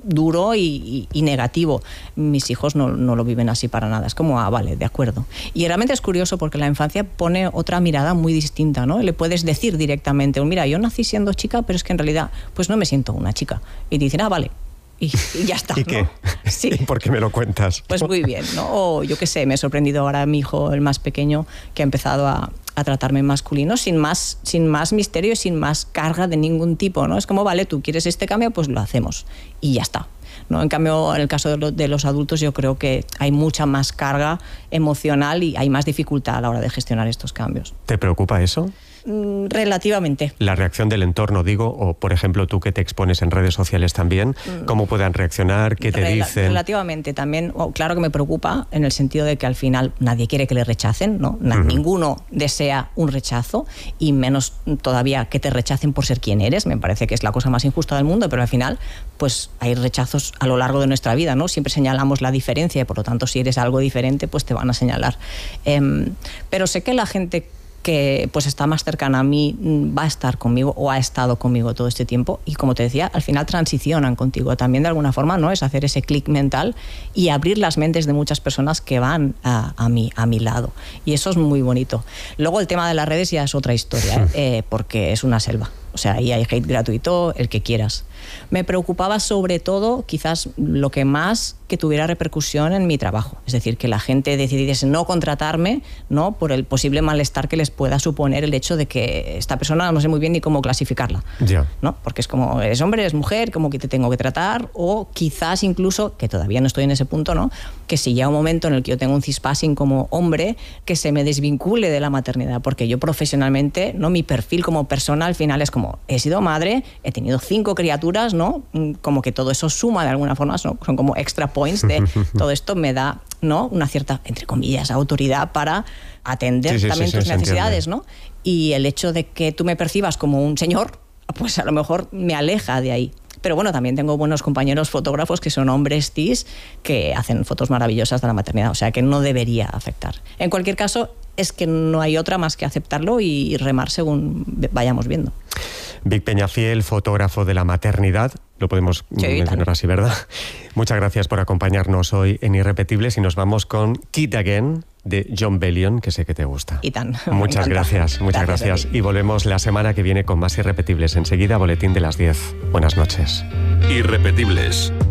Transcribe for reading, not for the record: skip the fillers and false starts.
duro y negativo. Mis hijos no lo viven así para nada. Es como, vale, de acuerdo. Y realmente es curioso porque la infancia pone otra mirada muy distinta, ¿no? Le puedes decir directamente, mira, yo nací siendo chica, pero es que en realidad pues no me siento una chica. Y te dicen, vale. Y ya está. ¿Y qué? ¿No? Sí. ¿Y por qué me lo cuentas? Pues muy bien, ¿no? O yo qué sé, me he sorprendido ahora a mi hijo, el más pequeño, que ha empezado a tratarme en masculino sin más misterio y sin más carga de ningún tipo, ¿no? Es como, vale, tú quieres este cambio, pues lo hacemos. Y ya está. ¿No? En cambio, en el caso de los adultos, yo creo que hay mucha más carga emocional y hay más dificultad a la hora de gestionar estos cambios. ¿Te preocupa eso? Relativamente. La reacción del entorno, digo, o por ejemplo tú que te expones en redes sociales también, ¿cómo puedan reaccionar? ¿Qué te dicen? Relativamente también, claro que me preocupa en el sentido de que al final nadie quiere que le rechacen, ¿no? Ninguno desea un rechazo y menos todavía que te rechacen por ser quien eres. Me parece que es la cosa más injusta del mundo, pero al final pues hay rechazos a lo largo de nuestra vida, ¿no? Siempre señalamos la diferencia y por lo tanto si eres algo diferente pues te van a señalar. Pero sé que la gente que pues está más cercana a mí va a estar conmigo o ha estado conmigo todo este tiempo y como te decía, al final transicionan contigo también de alguna forma, ¿no? Es hacer ese clic mental y abrir las mentes de muchas personas que van a mi lado y eso es muy bonito. Luego el tema de las redes ya es otra historia, porque es una selva. O sea, ahí hay hate gratuito, el que quieras. Me preocupaba sobre todo, quizás lo que más, que tuviera repercusión en mi trabajo. Es decir, que la gente decidiese no contratarme, ¿no? Por el posible malestar que les pueda suponer el hecho de que esta persona no sé muy bien ni cómo clasificarla. Ya. ¿No? Porque es como, eres hombre, eres mujer, ¿cómo que te tengo que tratar? O quizás incluso, que todavía no estoy en ese punto, ¿no? Que si llega un momento en el que yo tengo un cispassing como hombre, que se me desvincule de la maternidad. Porque yo profesionalmente, ¿no? Mi perfil como persona al final es como, he sido madre, he tenido 5 criaturas, ¿no? Como que todo eso suma de alguna forma, ¿no? Son como extra points de todo esto me da, ¿no? Una cierta, entre comillas, autoridad para atender también tus necesidades, ¿no? Y el hecho de que tú me percibas como un señor, pues a lo mejor me aleja de ahí. Pero bueno, también tengo buenos compañeros fotógrafos que son hombres cis que hacen fotos maravillosas de la maternidad, o sea que no debería afectar. En cualquier caso, es que no hay otra más que aceptarlo y remar según vayamos viendo. Vic Peñafiel, fotógrafo de la maternidad, lo podemos mencionar así, ¿verdad? Muchas gracias por acompañarnos hoy en Irrepetibles y nos vamos con Kid Again de Jon Bellion, que sé que te gusta. Y tan. Muchas gracias. Y volvemos la semana que viene con más Irrepetibles. Enseguida, boletín de las 10. Buenas noches. Irrepetibles.